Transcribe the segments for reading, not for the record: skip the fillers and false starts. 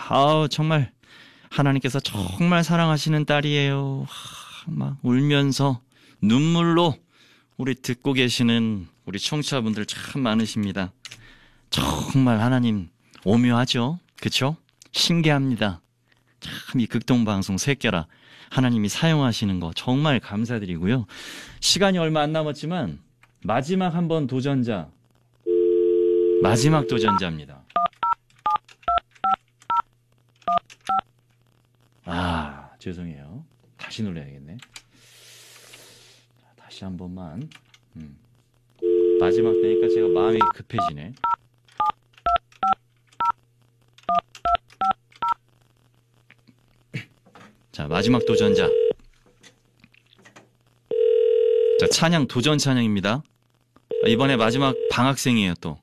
아우, 정말 하나님께서 정말 사랑하시는 딸이에요. 막 울면서 눈물로 우리 듣고 계시는 우리 청취자분들 참 많으십니다. 정말 하나님 오묘하죠? 그쵸? 신기합니다. 참 이 극동방송 새겨라 하나님이 사용하시는 거 정말 감사드리고요. 시간이 얼마 안 남았지만 마지막 한번 도전자, 마지막 도전자입니다. 아, 죄송해요. 다시 눌러야겠네. 다시 한 번만. 마지막 되니까 제가 마음이 급해지네. 자, 마지막 도전자. 자, 찬양, 도전 찬양입니다. 이번에 마지막 방학생이에요, 또.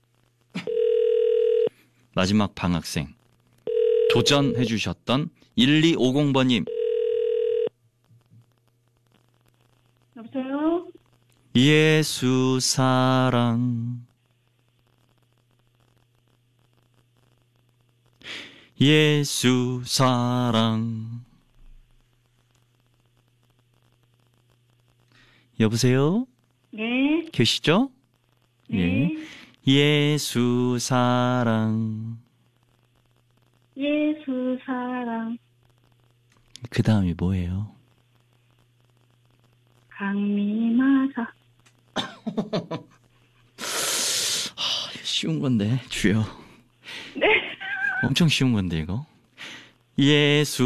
마지막 방학생. 도전해 주셨던 1250번님. 여보세요? 예수 사랑. 예수 사랑. 여보세요? 네. 계시죠? 네. 예수 사랑. 예수 사랑. 그 다음이 뭐예요? 강미마사. 쉬운 건데, 주여. 네. 엄청 쉬운 건데, 이거. 예수